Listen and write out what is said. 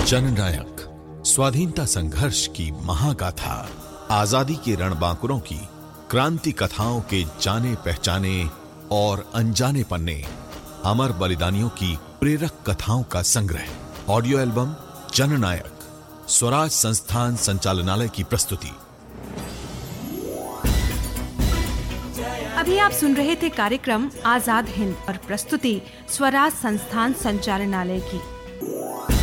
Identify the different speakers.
Speaker 1: जननायक, स्वाधीनता संघर्ष की महागाथा, आजादी के रणबांकुरों की क्रांति कथाओं के जाने पहचाने और अनजाने पन्ने, अमर बलिदानियों की प्रेरक कथाओं का संग्रह। ऑडियो एल्बम जननायक, स्वराज संस्थान संचालनालय की प्रस्तुति।
Speaker 2: अभी आप सुन रहे थे कार्यक्रम आजाद हिंद और प्रस्तुति स्वराज संस्थान संचालनालय की।